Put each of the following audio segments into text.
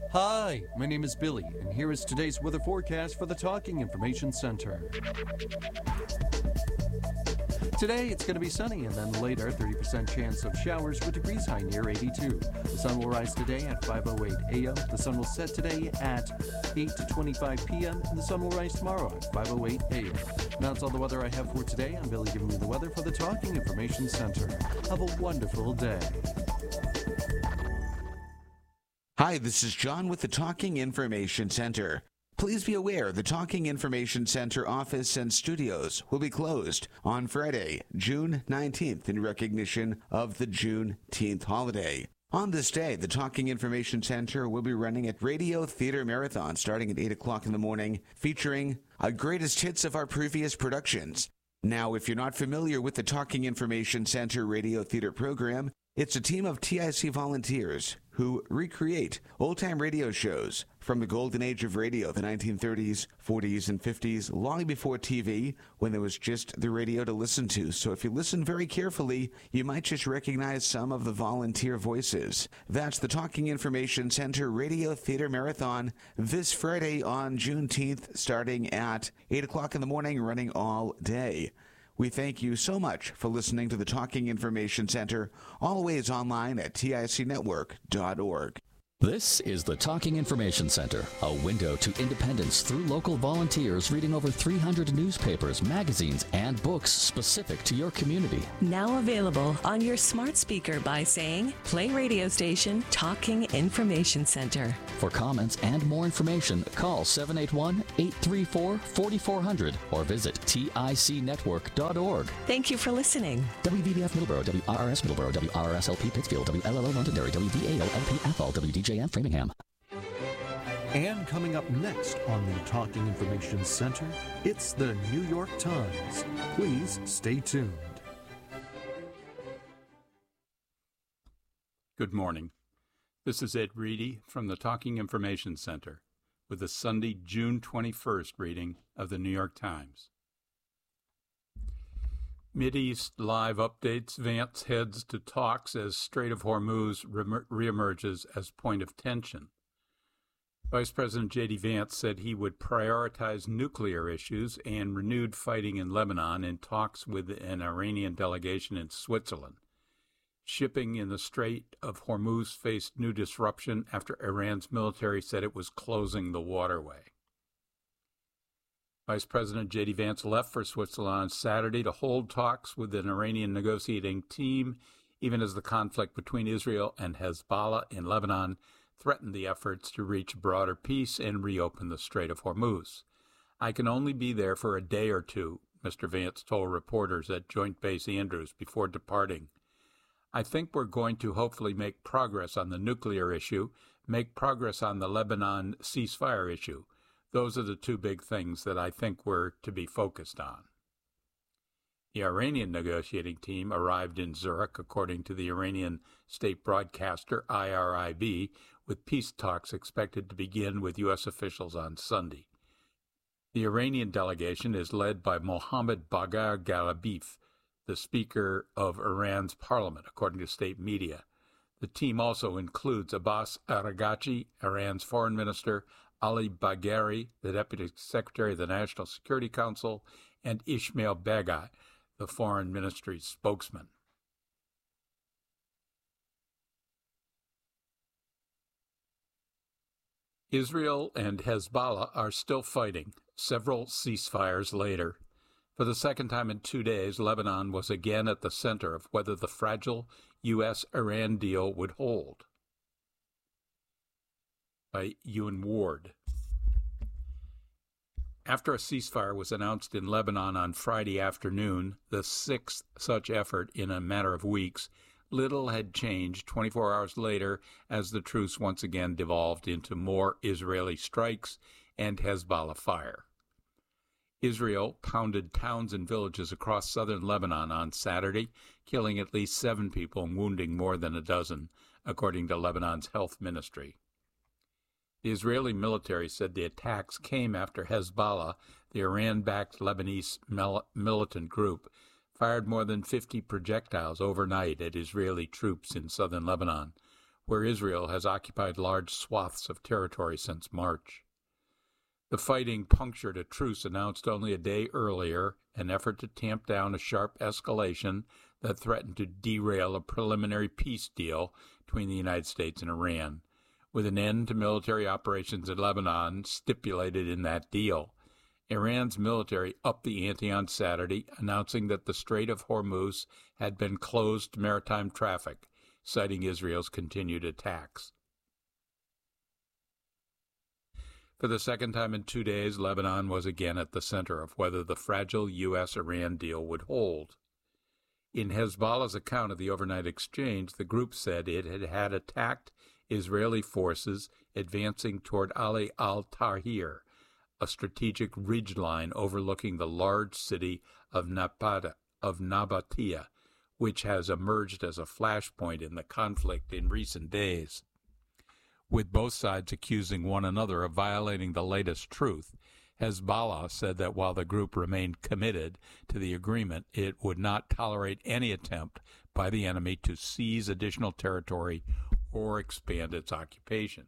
Hi, my name is Billy, and here is today's weather forecast for the Talking Information Center. Today, it's going to be sunny, and then later, 30% chance of showers with degrees high near 82. The sun will rise today at 5:08 a.m. The sun will set today at 8:25 p.m., and the sun will rise tomorrow at 5:08 a.m. Now that's all the weather I have for today. I'm Billy giving you the weather for the Talking Information Center. Have a wonderful day. Hi, this is John with the Talking Information Center. Please be aware the Talking Information Center office and studios will be closed on Friday, June 19th in recognition of the Juneteenth holiday. On this day, the Talking Information Center will be running a radio theater marathon starting at 8 o'clock in the morning, featuring our greatest hits of our previous productions. Now, if you're not familiar with the Talking Information Center radio theater program, it's a team of TIC volunteers who recreate old-time radio shows from the golden age of radio, the 1930s, 40s, and 50s, long before TV, when there was just the radio to listen to. So if you listen very carefully, you might just recognize some of the volunteer voices. That's the Talking Information Center Radio Theater Marathon this Friday on Juneteenth, starting at 8 o'clock in the morning, running all day. We thank you so much for listening to the Talking Information Center, always online at ticnetwork.org. This is the Talking Information Center, a window to independence through local volunteers reading over 300 newspapers, magazines, and books specific to your community. Now available on your smart speaker by saying, play radio station Talking Information Center. For comments and more information, call 781-834-4400 or visit ticnetwork.org. Thank you for listening. WVBF Middleborough, WRRS Middleborough, WRSLP Pittsfield, WLLO Londonderry, WDAO-LP Ethel, WDJM Framingham. And coming up next on the Talking Information Center, it's the New York Times. Please stay tuned. Good morning. This is Ed Reedy from the Talking Information Center with the Sunday, June 21st reading of the New York Times. Mideast live updates. Vance heads to talks as Strait of Hormuz reemerges as point of tension. Vice President J.D. Vance said he would prioritize nuclear issues and renewed fighting in Lebanon in talks with an Iranian delegation in Switzerland. Shipping in the Strait of Hormuz faced new disruption after Iran's military said it was closing the waterway. Vice President J.D. Vance left for Switzerland on Saturday to hold talks with an Iranian negotiating team, even as the conflict between Israel and Hezbollah in Lebanon threatened the efforts to reach broader peace and reopen the Strait of Hormuz. I can only be there for a day or two, Mr. Vance told reporters at Joint Base Andrews before departing. I think we're going to hopefully make progress on the nuclear issue, make progress on the Lebanon ceasefire issue. Those are the two big things that I think we're to be focused on. The Iranian negotiating team arrived in Zurich, according to the Iranian state broadcaster IRIB, with peace talks expected to begin with U.S. officials on Sunday. The Iranian delegation is led by Mohammad Bagher Ghalibaf, the Speaker of Iran's parliament, according to state media. The team also includes Abbas Araghchi, Iran's foreign minister, Ali Bagheri, the Deputy Secretary of the National Security Council, and Ismail Baghai, the Foreign Ministry's spokesman. Israel and Hezbollah are still fighting, several ceasefires later. For the second time in 2 days, Lebanon was again at the center of whether the fragile U.S.-Iran deal would hold. By Ewan Ward. After a ceasefire was announced in Lebanon on Friday afternoon, the sixth such effort in a matter of weeks, little had changed 24 hours later as the truce once again devolved into more Israeli strikes and Hezbollah fire. Israel pounded towns and villages across southern Lebanon on Saturday, killing at least 7 people and wounding more than a dozen, according to Lebanon's health ministry. The Israeli military said the attacks came after Hezbollah, the Iran-backed Lebanese militant group, fired more than 50 projectiles overnight at Israeli troops in southern Lebanon, where Israel has occupied large swaths of territory since March. The fighting punctured a truce announced only a day earlier, an effort to tamp down a sharp escalation that threatened to derail a preliminary peace deal between the United States and Iran, with an end to military operations in Lebanon stipulated in that deal. Iran's military upped the ante on Saturday, announcing that the Strait of Hormuz had been closed to maritime traffic, citing Israel's continued attacks. For the second time in 2 days, Lebanon was again at the center of whether the fragile U.S.-Iran deal would hold. In Hezbollah's account of the overnight exchange, the group said it had attacked Israeli forces advancing toward Ali al-Tahrir, a strategic ridgeline overlooking the large city of Nabatea, which has emerged as a flashpoint in the conflict in recent days. With both sides accusing one another of violating the latest truth, Hezbollah said that while the group remained committed to the agreement, it would not tolerate any attempt by the enemy to seize additional territory or expand its occupation.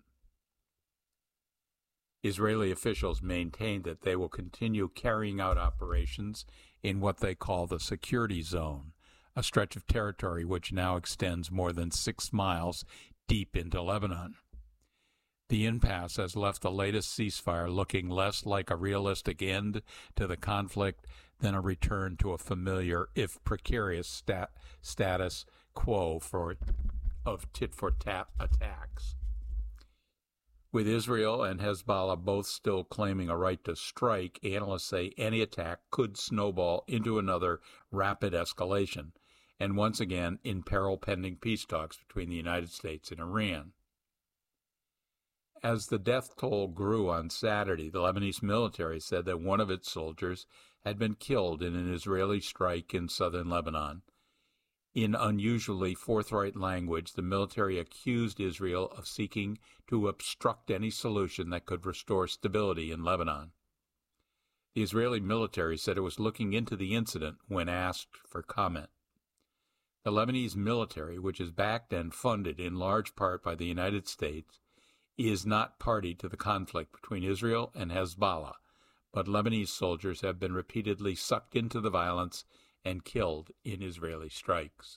Israeli officials maintained that they will continue carrying out operations in what they call the security zone, a stretch of territory which now extends more than 6 miles deep into Lebanon. The impasse has left the latest ceasefire looking less like a realistic end to the conflict than a return to a familiar, if precarious, status quo of tit-for-tat attacks. With Israel and Hezbollah both still claiming a right to strike, analysts say any attack could snowball into another rapid escalation, and once again imperil pending peace talks between the United States and Iran. As the death toll grew on Saturday, the Lebanese military said that one of its soldiers had been killed in an Israeli strike in southern Lebanon. In unusually forthright language, the military accused Israel of seeking to obstruct any solution that could restore stability in Lebanon. The Israeli military said it was looking into the incident when asked for comment. The Lebanese military, which is backed and funded in large part by the United States, is not party to the conflict between Israel and Hezbollah, but Lebanese soldiers have been repeatedly sucked into the violence and killed in Israeli strikes.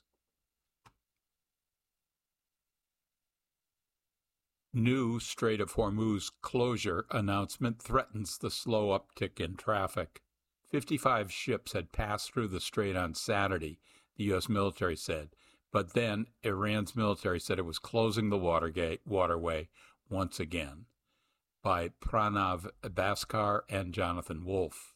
New Strait of Hormuz closure announcement threatens the slow uptick in traffic. 55 ships had passed through the strait on Saturday, the U.S. military said, but then Iran's military said it was closing the waterway once again, by Pranav Bhaskar and Jonathan Wolfe.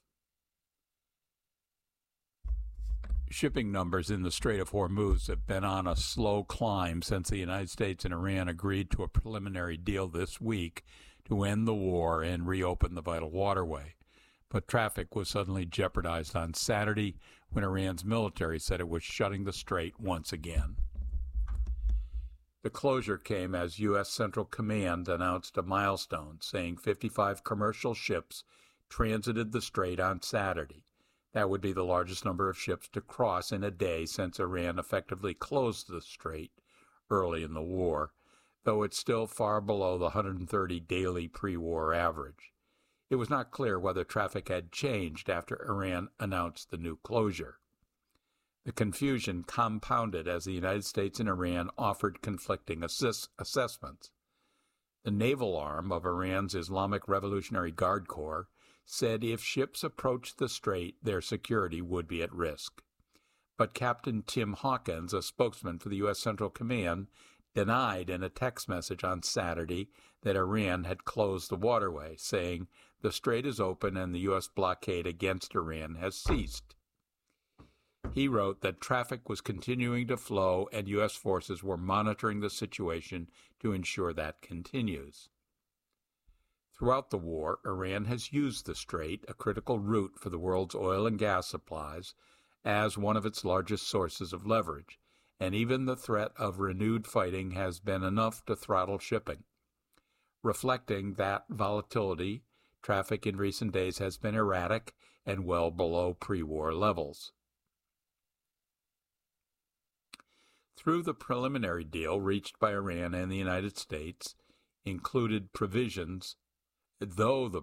Shipping numbers in the Strait of Hormuz have been on a slow climb since the United States and Iran agreed to a preliminary deal this week to end the war and reopen the vital waterway. But traffic was suddenly jeopardized on Saturday when Iran's military said it was shutting the strait once again. The closure came as U.S. Central Command announced a milestone, saying 55 commercial ships transited the strait on Saturday. That would be the largest number of ships to cross in a day since Iran effectively closed the strait early in the war, though it's still far below the 130 daily pre-war average. It was not clear whether traffic had changed after Iran announced the new closure. The confusion compounded as the United States and Iran offered conflicting assessments. The naval arm of Iran's Islamic Revolutionary Guard Corps said if ships approached the strait, their security would be at risk. But Captain Tim Hawkins, a spokesman for the U.S. Central Command, denied in a text message on Saturday that Iran had closed the waterway, saying the strait is open and the U.S. blockade against Iran has ceased. He wrote that traffic was continuing to flow and U.S. forces were monitoring the situation to ensure that continues. Throughout the war, Iran has used the strait, a critical route for the world's oil and gas supplies, as one of its largest sources of leverage, and even the threat of renewed fighting has been enough to throttle shipping. Reflecting that volatility, traffic in recent days has been erratic and well below pre-war levels. Through the preliminary deal reached by Iran and the United States included provisions to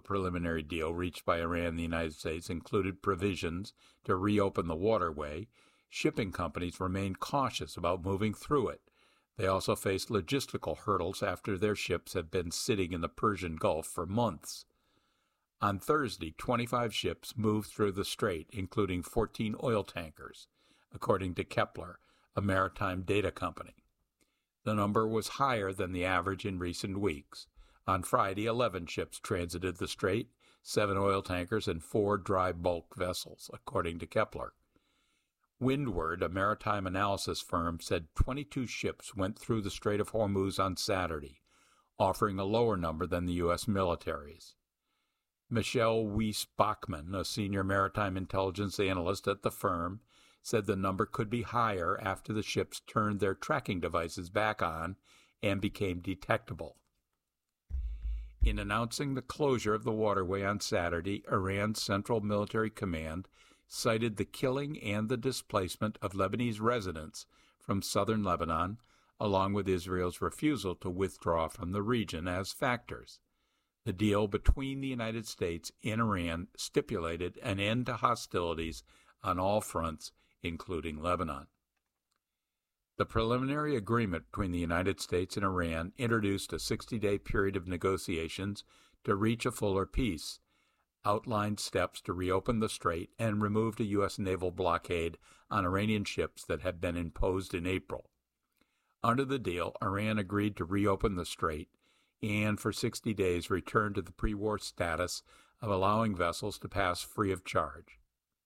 reopen the waterway, shipping companies remained cautious about moving through it. They also faced logistical hurdles after their ships had been sitting in the Persian Gulf for months. On Thursday, 25 ships moved through the strait, including 14 oil tankers, according to Kepler, a maritime data company. The number was higher than the average in recent weeks. On Friday, 11 ships transited the strait, 7 oil tankers and 4 dry bulk vessels, according to Kepler. Windward, a maritime analysis firm, said 22 ships went through the Strait of Hormuz on Saturday, offering a lower number than the U.S. military's. Michelle Weiss-Bachmann, a senior maritime intelligence analyst at the firm, said the number could be higher after the ships turned their tracking devices back on and became detectable. In announcing the closure of the waterway on Saturday, Iran's Central Military Command cited the killing and the displacement of Lebanese residents from southern Lebanon, along with Israel's refusal to withdraw from the region as factors. The deal between the United States and Iran stipulated an end to hostilities on all fronts, including Lebanon. The preliminary agreement between the United States and Iran introduced a 60-day period of negotiations to reach a fuller peace, outlined steps to reopen the strait, and removed a U.S. naval blockade on Iranian ships that had been imposed in April. Under the deal, Iran agreed to reopen the strait and for 60 days return to the pre-war status of allowing vessels to pass free of charge.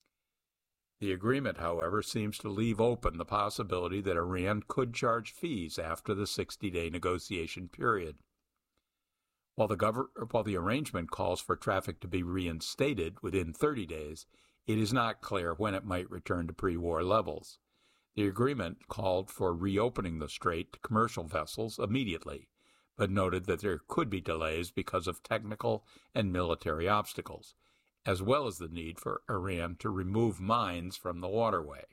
The agreement, however, seems to leave open the possibility that Iran could charge fees after the 60-day negotiation period. While the arrangement calls for traffic to be reinstated within 30 days, it is not clear when it might return to pre-war levels. The agreement called for reopening the strait to commercial vessels immediately, but noted that there could be delays because of technical and military obstacles, as well as the need for Iran to remove mines from the waterway.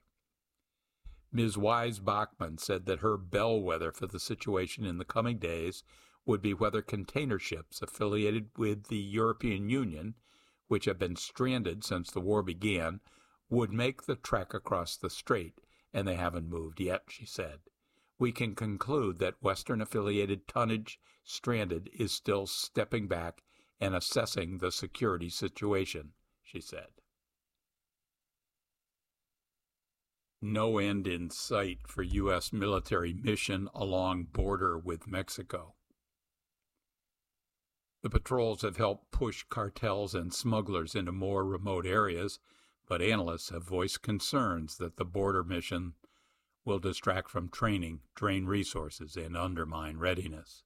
Ms. Weiss-Bachmann said that her bellwether for the situation in the coming days would be whether container ships affiliated with the European Union, which have been stranded since the war began, would make the trek across the strait, and they haven't moved yet, she said. We can conclude that Western-affiliated tonnage stranded is still stepping back and assessing the security situation, she said. No end in sight for U.S. military mission along border with Mexico. The patrols have helped push cartels and smugglers into more remote areas, but analysts have voiced concerns that the border mission will distract from training, drain resources, and undermine readiness.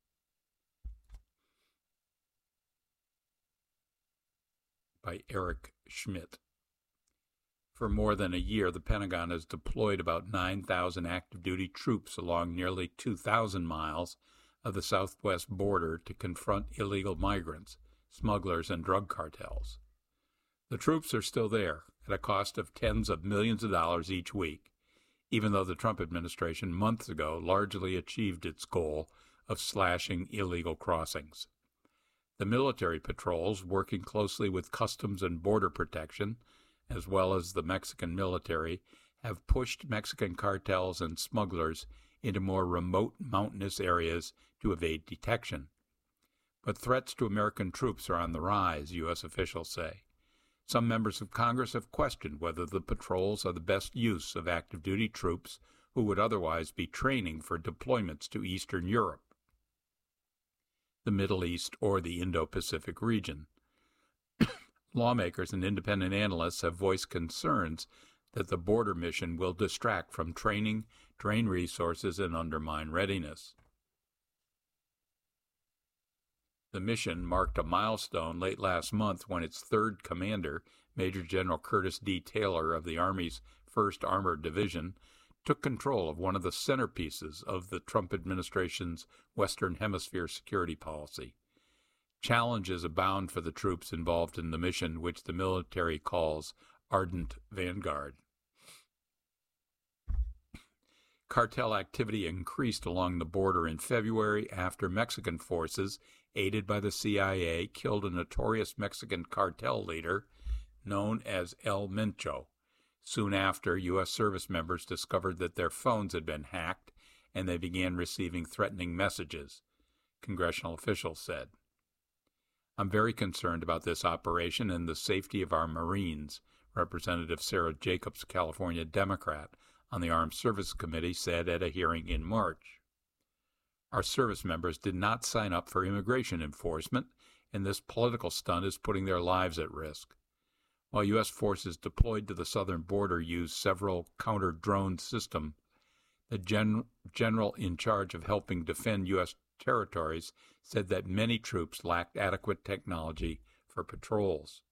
By Eric Schmidt. For more than a year, the Pentagon has deployed about 9,000 active-duty troops along nearly 2,000 miles of the southwest border to confront illegal migrants, smugglers, and drug cartels. The troops are still there, at a cost of tens of millions of dollars each week, even though the Trump administration months ago largely achieved its goal of slashing illegal crossings. The military patrols, working closely with Customs and Border Protection, as well as the Mexican military, have pushed Mexican cartels and smugglers into more remote mountainous areas to evade detection. But threats to American troops are on the rise, U.S. officials say. Some members of Congress have questioned whether the patrols are the best use of active-duty troops who would otherwise be training for deployments to Eastern Europe, the Middle East, or the Indo-Pacific region. Lawmakers and independent analysts have voiced concerns that the border mission will distract from training, drain resources, and undermine readiness. The mission marked a milestone late last month when its third commander, Major General Curtis D. Taylor of the Army's 1st Armored Division, took control of one of the centerpieces of the Trump administration's Western Hemisphere security policy. Challenges abound for the troops involved in the mission, which the military calls Ardent Vanguard. Cartel activity increased along the border in February after Mexican forces, aided by the CIA, killed a notorious Mexican cartel leader known as El Mencho. Soon after, U.S. service members discovered that their phones had been hacked and they began receiving threatening messages, congressional officials said. I'm very concerned about this operation and the safety of our Marines, Representative Sarah Jacobs, California Democrat, on the Armed Services Committee said at a hearing in March. Our service members did not sign up for immigration enforcement, and this political stunt is putting their lives at risk. While U.S. forces deployed to the southern border used several counter-drone systems, the general in charge of helping defend U.S. territories said that many troops lacked adequate technology for patrols.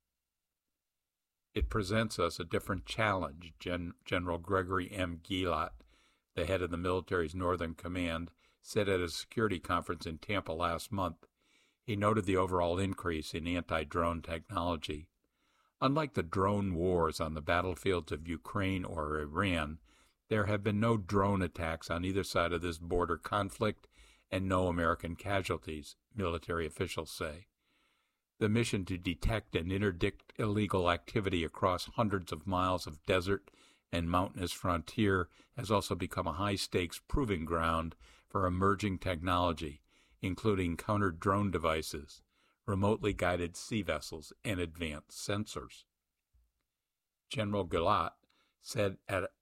It presents us a different challenge, General Gregory M. Gilot, the head of the military's Northern Command, said at a security conference in Tampa last month. He noted the overall increase in anti-drone technology. Unlike the drone wars on the battlefields of Ukraine or Iran, there have been no drone attacks on either side of this border conflict and no American casualties, military officials say. The mission to detect and interdict illegal activity across hundreds of miles of desert and mountainous frontier has also become a high-stakes proving ground for emerging technology, including counter-drone devices, remotely guided sea vessels, and advanced sensors. General Gilot said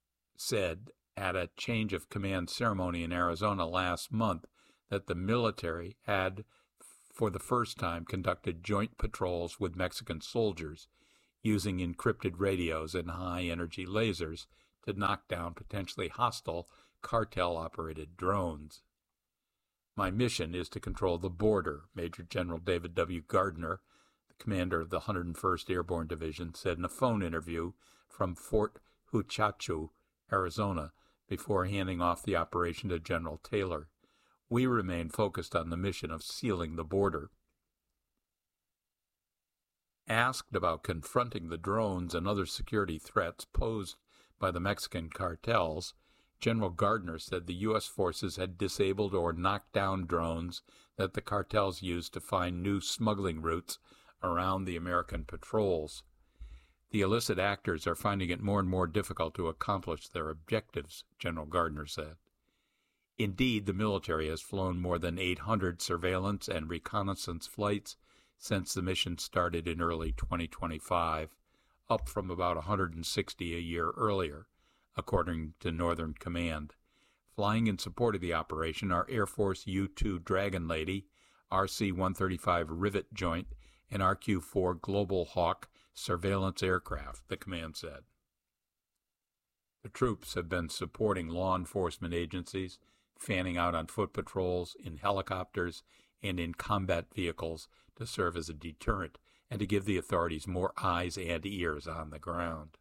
at a change of command ceremony in Arizona last month that the military had, for the first time, conducted joint patrols with Mexican soldiers using encrypted radios and high-energy lasers to knock down potentially hostile cartel-operated drones. My mission is to control the border, Major General David W. Gardner, the commander of the 101st Airborne Division, said in a phone interview from Fort Huachachu, Arizona, before handing off the operation to General Taylor. We remain focused on the mission of sealing the border. Asked about confronting the drones and other security threats posed by the Mexican cartels, General Gardner said the U.S. forces had disabled or knocked down drones that the cartels used to find new smuggling routes around the American patrols. The illicit actors are finding it more and more difficult to accomplish their objectives, General Gardner said. Indeed, the military has flown more than 800 surveillance and reconnaissance flights since the mission started in early 2025, up from about 160 a year earlier, according to Northern Command. Flying in support of the operation are Air Force U-2 Dragon Lady, RC-135 Rivet Joint, and RQ-4 Global Hawk surveillance aircraft, the command said. The troops have been supporting law enforcement agencies, fanning out on foot patrols, in helicopters, and in combat vehicles to serve as a deterrent and to give the authorities more eyes and ears on the ground.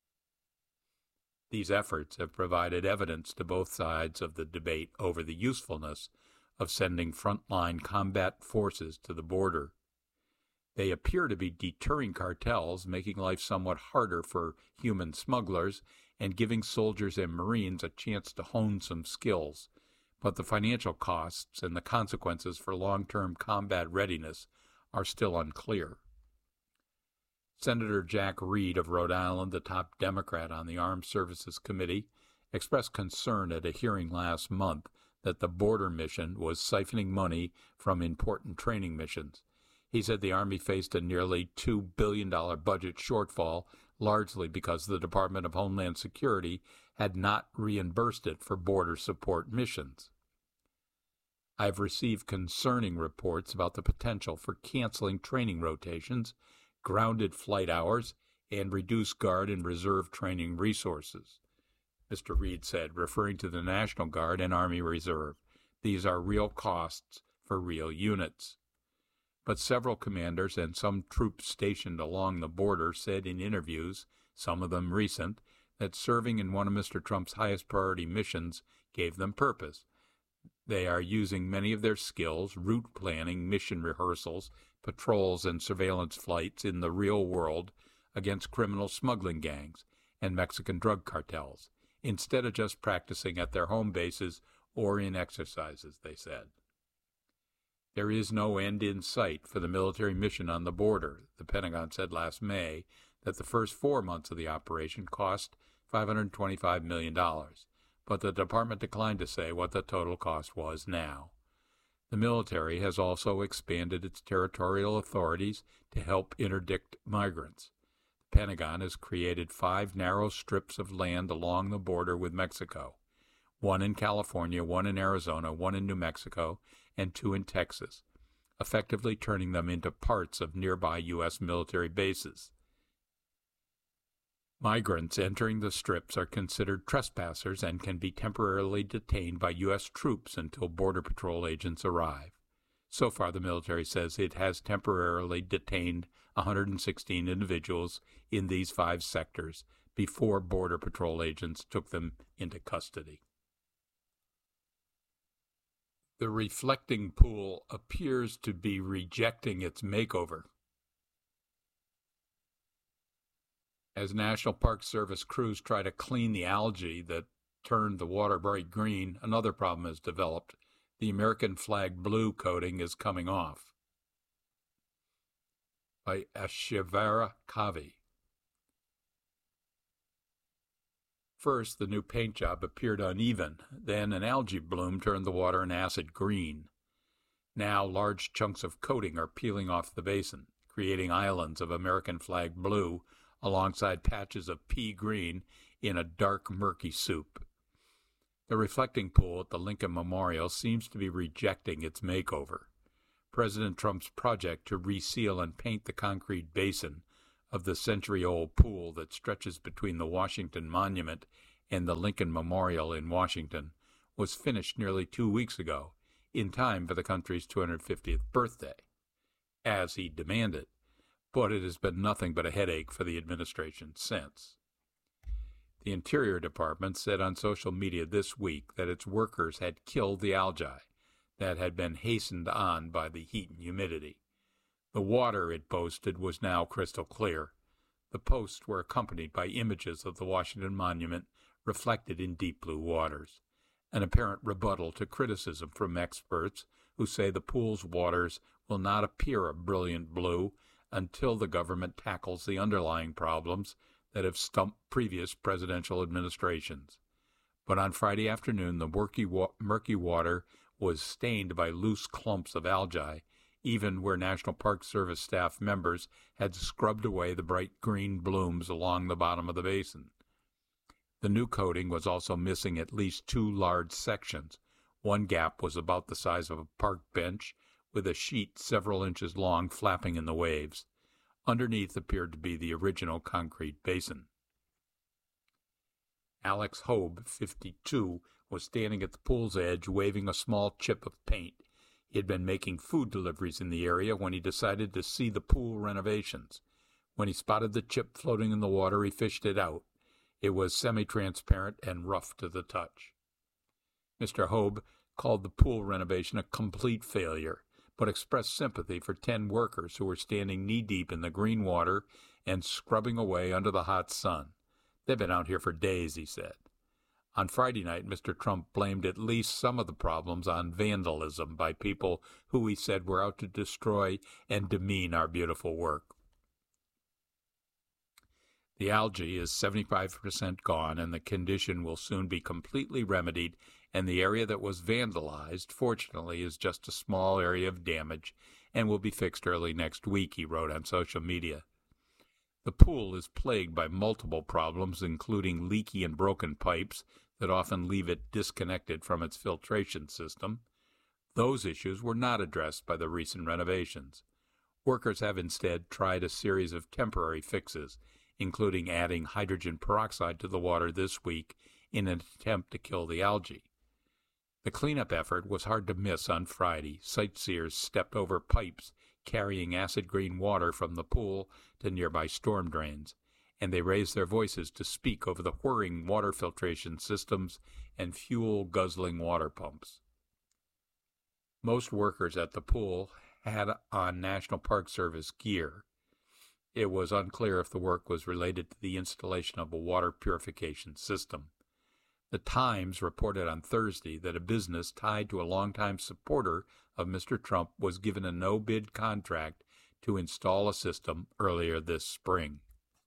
These efforts have provided evidence to both sides of the debate over the usefulness of sending frontline combat forces to the border. They appear to be deterring cartels, making life somewhat harder for human smugglers and giving soldiers and Marines a chance to hone some skills. But the financial costs and the consequences for long-term combat readiness are still unclear. Senator Jack Reed of Rhode Island, the top Democrat on the Armed Services Committee, expressed concern at a hearing last month that the border mission was siphoning money from important training missions. He said the Army faced a nearly $2 billion budget shortfall, largely because the Department of Homeland Security had not reimbursed it for border support missions. I've received concerning reports about the potential for canceling training rotations, grounded flight hours, and reduced Guard and Reserve training resources, Mr. Reed said, referring to the National Guard and Army Reserve. These are real costs for real units. But several commanders and some troops stationed along the border said in interviews, some of them recent, that serving in one of Mr. Trump's highest priority missions gave them purpose. They are using many of their skills, route planning, mission rehearsals, patrols, and surveillance flights in the real world against criminal smuggling gangs and Mexican drug cartels, instead of just practicing at their home bases or in exercises, they said. There is no end in sight for the military mission on the border. The Pentagon said last May that the first 4 months of the operation cost $525 million, but the department declined to say what the total cost was now. The military has also expanded its territorial authorities to help interdict migrants. The Pentagon has created 5 narrow strips of land along the border with Mexico, 1 in California, 1 in Arizona, 1 in New Mexico, and 2 in Texas, effectively turning them into parts of nearby U.S. military bases. Migrants entering the strips are considered trespassers and can be temporarily detained by U.S. troops until Border Patrol agents arrive. So far, the military says it has temporarily detained 116 individuals in these 5 sectors before Border Patrol agents took them into custody. The reflecting pool appears to be rejecting its makeover. As National Park Service crews try to clean the algae that turned the water bright green, another problem has developed. The American flag blue coating is coming off. By Ashivara Kavi. First, the new paint job appeared uneven. Then an algae bloom turned the water an acid green. Now large chunks of coating are peeling off the basin, creating islands of American flag blue alongside patches of pea green in a dark, murky soup. The reflecting pool at the Lincoln Memorial seems to be rejecting its makeover. President Trump's project to reseal and paint the concrete basin of the century-old pool that stretches between the Washington Monument and the Lincoln Memorial in Washington was finished nearly 2 weeks ago, in time for the country's 250th birthday, as he demanded, but it has been nothing but a headache for the administration since. The Interior Department said on social media this week that its workers had killed the algae that had been hastened on by the heat and humidity. The water, it boasted, was now crystal clear. The posts were accompanied by images of the Washington Monument reflected in deep blue waters, an apparent rebuttal to criticism from experts who say the pool's waters will not appear a brilliant blue until the government tackles the underlying problems that have stumped previous presidential administrations. But on Friday afternoon, the murky water was stained by loose clumps of algae, even where National Park Service staff members had scrubbed away the bright green blooms along the bottom of the basin. The new coating was also missing at least 2 large sections. One gap was about the size of a park bench, with a sheet several inches long flapping in the waves. Underneath appeared to be the original concrete basin. Alex Hobe, 52, was standing at the pool's edge waving a small chip of paint. He had been making food deliveries in the area when he decided to see the pool renovations. When he spotted the chip floating in the water, he fished it out. It was semi-transparent and rough to the touch. Mr. Hobe called the pool renovation a complete failure, but expressed sympathy for 10 workers who were standing knee-deep in the green water and scrubbing away under the hot sun. They've been out here for days, he said. On Friday night, Mr. Trump blamed at least some of the problems on vandalism by people who he said were out to destroy and demean our beautiful work. The algae is 75% gone, and the condition will soon be completely remedied, and the area that was vandalized, fortunately, is just a small area of damage and will be fixed early next week, he wrote on social media. The pool is plagued by multiple problems, including leaky and broken pipes that often leave it disconnected from its filtration system. Those issues were not addressed by the recent renovations. Workers have instead tried a series of temporary fixes, including adding hydrogen peroxide to the water this week in an attempt to kill the algae. The cleanup effort was hard to miss on Friday. Sightseers stepped over pipes carrying acid green water from the pool to nearby storm drains, and they raised their voices to speak over the whirring water filtration systems and fuel-guzzling water pumps. Most workers at the pool had on National Park Service gear. It was unclear if the work was related to the installation of a water purification system. The Times reported on Thursday that a business tied to a longtime supporter of Mr. Trump was given a no-bid contract to install a system earlier this spring.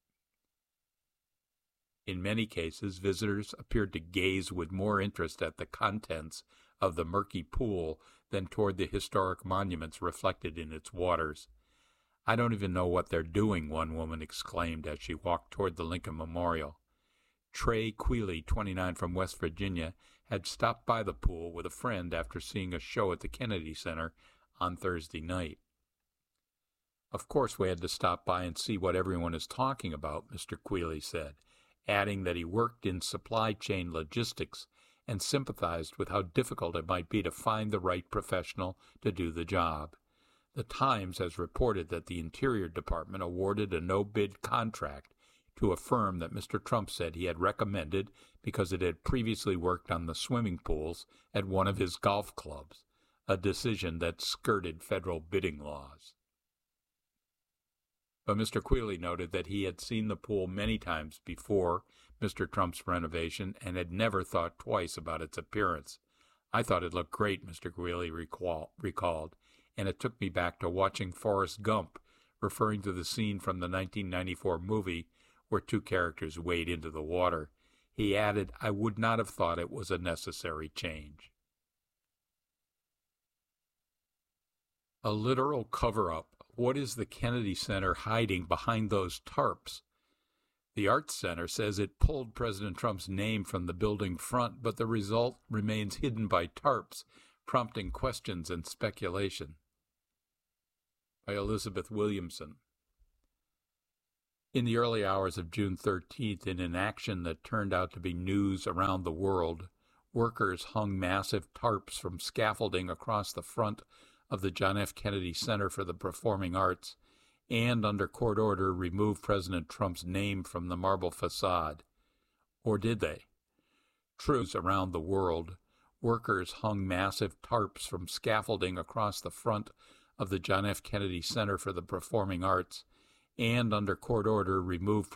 In many cases, visitors appeared to gaze with more interest at the contents of the murky pool than toward the historic monuments reflected in its waters. "I don't even know what they're doing," one woman exclaimed as she walked toward the Lincoln Memorial. Trey Quealy, 29, from West Virginia, had stopped by the pool with a friend after seeing a show at the Kennedy Center on Thursday night. "Of course we had to stop by and see what everyone is talking about," Mr. Quealy said, adding that he worked in supply chain logistics and sympathized with how difficult it might be to find the right professional to do the job. The Times has reported that the Interior Department awarded a no-bid contract to a firm that Mr. Trump said he had recommended because it had previously worked on the swimming pools at one of his golf clubs, a decision that skirted federal bidding laws. But Mr. Quealy noted that he had seen the pool many times before Mr. Trump's renovation and had never thought twice about its appearance. "I thought it looked great," Mr. Quealy recalled, "and it took me back to watching Forrest Gump," referring to the scene from the 1994 movie where two characters wade into the water. He added, "I would not have thought it was a necessary change." A literal cover-up. What is the Kennedy Center hiding behind those tarps? The Arts Center says it pulled President Trump's name from the building front, but the result remains hidden by tarps, prompting questions and speculation. By Elizabeth Williamson. In the early hours of June 13th, in an action that turned out to be news around the world, workers hung massive tarps from scaffolding across the front of the John F. Kennedy Center for the Performing Arts and, under court order, removed President Trump's name from the marble facade. Or did they? True, around the world, workers hung massive tarps from scaffolding across the front of the John F. Kennedy Center for the Performing Arts and, under court order, removed